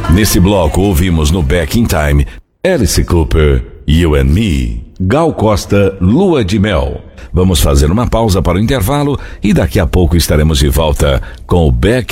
Nesse bloco ouvimos no Back in Time Alice Cooper, You and Me, Gal Costa, Lua de Mel. Vamos fazer uma pausa para o intervalo e daqui a pouco estaremos de volta com o Back